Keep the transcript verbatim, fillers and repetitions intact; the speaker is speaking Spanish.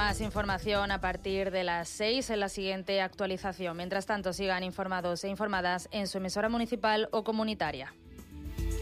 Más información a partir de las seis en la siguiente actualización. Mientras tanto, sigan informados e informadas en su emisora municipal o comunitaria.